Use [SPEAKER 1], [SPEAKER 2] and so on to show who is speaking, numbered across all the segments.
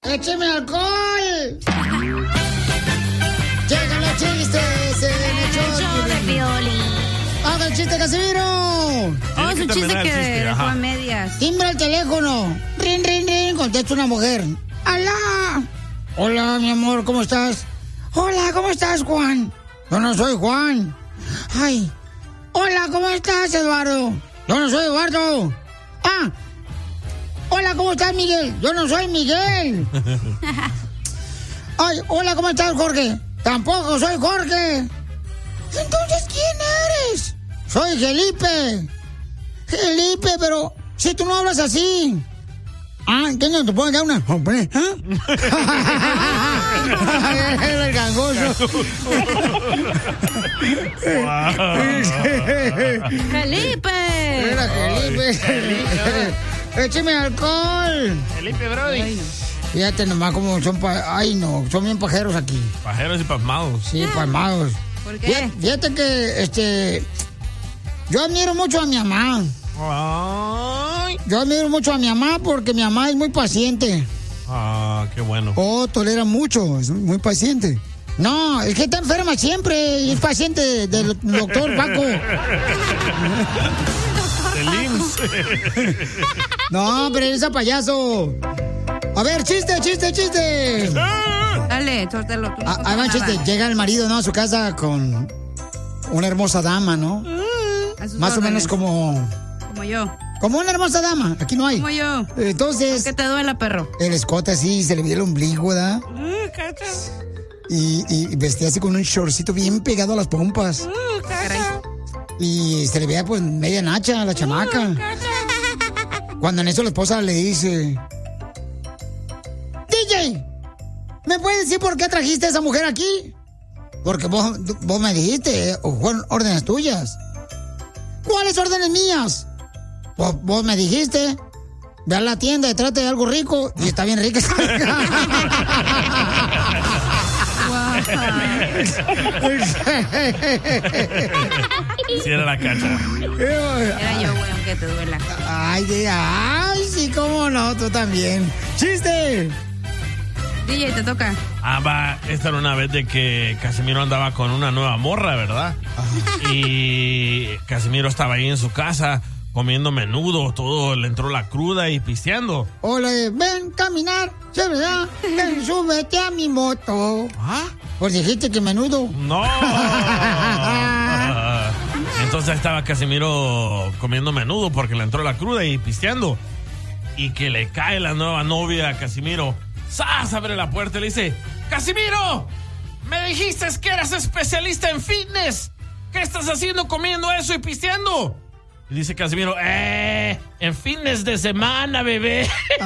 [SPEAKER 1] ¡Écheme alcohol! ¡Llegan los chistes en el show de Piolín! ¡Haga el chiste, Casimiro!
[SPEAKER 2] Oh, es un chiste que dejó a medias.
[SPEAKER 1] Timbra el teléfono. Rin, rin, rin. Contesta una mujer. ¡Alá! Hola, mi amor, ¿cómo estás? Hola, ¿cómo estás, Juan? Yo no soy Juan. Ay. Hola, ¿cómo estás, Eduardo? Yo no soy Eduardo. Ah. Hola, ¿cómo estás, Miguel? Yo no soy Miguel. Ay, hola, ¿cómo estás, Jorge? Tampoco soy Jorge. Entonces, ¿quién eres? Soy Felipe. Felipe, pero si tú no hablas así. Ah, ¿qué no te puedo dar una? Era el gangoso.
[SPEAKER 2] ¡Felipe!
[SPEAKER 1] Era Felipe. ¡Écheme alcohol!
[SPEAKER 3] Felipe, brody.
[SPEAKER 2] Ay, no.
[SPEAKER 1] Fíjate nomás cómo son ay no, son bien pajeros aquí.
[SPEAKER 3] Pajeros y pasmados.
[SPEAKER 1] Sí, pasmados.
[SPEAKER 2] ¿Por qué?
[SPEAKER 1] Fíjate que, yo admiro mucho a mi mamá.
[SPEAKER 3] Ay.
[SPEAKER 1] Yo admiro mucho a mi mamá porque mi mamá es muy paciente.
[SPEAKER 3] Ah, qué bueno.
[SPEAKER 1] Oh, tolera mucho, es muy paciente. No, es que está enferma siempre y es paciente del doctor Paco.
[SPEAKER 3] Del IMSS.
[SPEAKER 1] No, pero eres a payaso. A ver, chiste.
[SPEAKER 2] Dale, suéltalo. Tú no
[SPEAKER 1] Ahí va un chiste. Llega el marido, ¿no? A su casa con una hermosa dama, ¿no?
[SPEAKER 2] A sus
[SPEAKER 1] Más o
[SPEAKER 2] órdenes.
[SPEAKER 1] menos como
[SPEAKER 2] yo.
[SPEAKER 1] Como una hermosa dama. Aquí no hay.
[SPEAKER 2] Como yo.
[SPEAKER 1] Entonces.
[SPEAKER 2] ¿Qué te duele, perro?
[SPEAKER 1] El escote así, se le veía el ombligo, ¿verdad? Y vestía así con un shortcito bien pegado a las pompas. Y se le veía pues media nacha a la chamaca. Cuando en eso la esposa le dice: DJ, ¿me puedes decir por qué trajiste a esa mujer aquí? Porque vos me dijiste, fueron órdenes tuyas. ¿Cuáles órdenes mías? Pues vos me dijiste, ve a la tienda y trate de algo rico. Y está bien rica.
[SPEAKER 3] Sí, era la cacha.
[SPEAKER 2] Era yo, güey, aunque te duela.
[SPEAKER 1] Ay, sí, cómo no, tú también. ¡Chiste!
[SPEAKER 2] DJ, te toca.
[SPEAKER 3] Esta era una vez de que Casimiro andaba con una nueva morra, ¿verdad? Y Casimiro estaba ahí en su casa comiendo menudo, todo, le entró la cruda y pisteando.
[SPEAKER 1] Hola, ven, caminar, ¿sí, verdad? Ven, súbete a mi moto.
[SPEAKER 3] ¿Ah?
[SPEAKER 1] Pues dijiste que menudo.
[SPEAKER 3] No. Entonces estaba Casimiro comiendo menudo porque le entró la cruda y pisteando. Y que le cae la nueva novia a Casimiro. ¡Sas! Abre la puerta y le dice: ¡Casimiro! ¡Me dijiste que eras especialista en fitness! ¿Qué estás haciendo comiendo eso y pisteando? Y dice Casimiro: en fines de semana, bebé.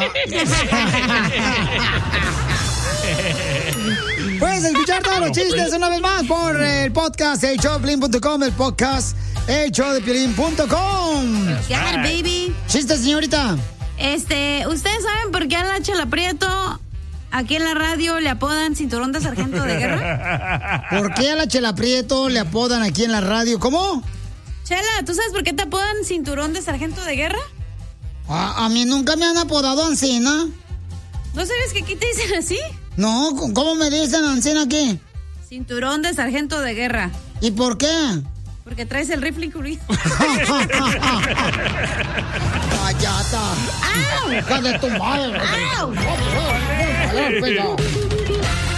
[SPEAKER 1] Puedes escuchar todos los chistes una vez más por el podcast elshowdepiolín.com, el podcast elshowdepiolín.com.
[SPEAKER 2] Yeah, baby.
[SPEAKER 1] Chiste, señorita.
[SPEAKER 2] ¿Ustedes saben por qué a la Chela Prieto aquí en la radio le apodan cinturón de sargento de guerra?
[SPEAKER 1] ¿Por qué a la Chela Prieto le apodan aquí en la radio? ¿Cómo?
[SPEAKER 2] Chela, ¿tú sabes por qué te apodan cinturón de sargento de guerra?
[SPEAKER 1] A mí nunca me han apodado Ancina.
[SPEAKER 2] ¿No sabes que aquí te dicen así?
[SPEAKER 1] No, ¿cómo me dicen Ancina aquí?
[SPEAKER 2] Cinturón de sargento de guerra.
[SPEAKER 1] ¿Y por qué?
[SPEAKER 2] Porque traes el rifle incluido.
[SPEAKER 1] ¡Cállate! ¡Au! ¡Hija de tu madre!
[SPEAKER 2] ¡Au!
[SPEAKER 1] ¡Au!